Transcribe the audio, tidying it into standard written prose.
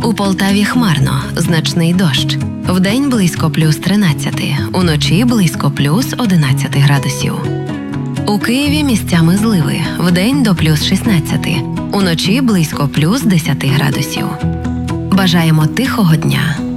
У Полтаві хмарно, значний дощ. Вдень близько плюс 13, уночі близько плюс 11 градусів. У Києві місцями зливи, вдень до плюс 16, уночі близько плюс 10 градусів. Бажаємо тихого дня.